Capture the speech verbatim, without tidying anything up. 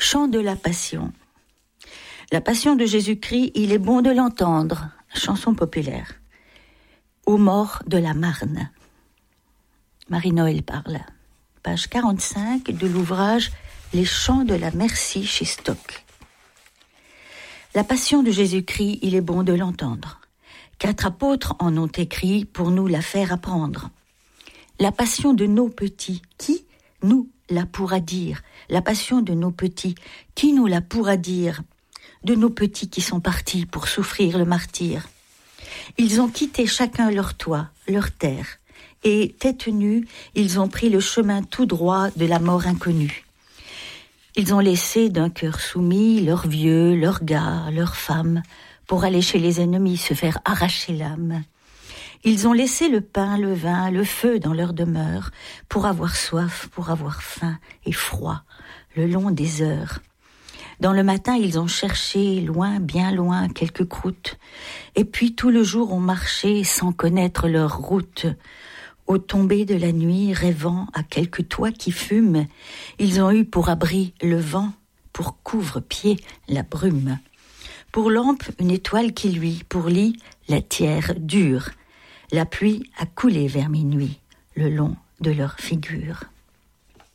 Chant de la Passion. La Passion de Jésus-Christ, il est bon de l'entendre. Chanson populaire. Aux morts de la Marne. Marie-Noël parle. Page quarante-cinq de l'ouvrage Les chants de la Merci chez Stock. La Passion de Jésus-Christ, il est bon de l'entendre. Quatre apôtres en ont écrit pour nous la faire apprendre. La passion de nos petits, qui nous la pourra dire? La passion de nos petits, qui nous la pourra dire? De nos petits qui sont partis pour souffrir le martyre. Ils ont quitté chacun leur toit, leur terre, et, tête nue, ils ont pris le chemin tout droit de la mort inconnue. Ils ont laissé d'un cœur soumis leurs vieux, leurs gars, leurs femmes, pour aller chez les ennemis se faire arracher l'âme. Ils ont laissé le pain, le vin, le feu dans leur demeure, pour avoir soif, pour avoir faim et froid, le long des heures. Dans le matin, ils ont cherché, loin, bien loin, quelques croûtes, et puis tout le jour ont marché sans connaître leur route. Au tomber de la nuit, rêvant à quelques toits qui fument, ils ont eu pour abri le vent, pour couvre-pied la brume. Pour lampe, une étoile qui luit, pour lit, la tière dure. La pluie a coulé vers minuit, le long de leur figure.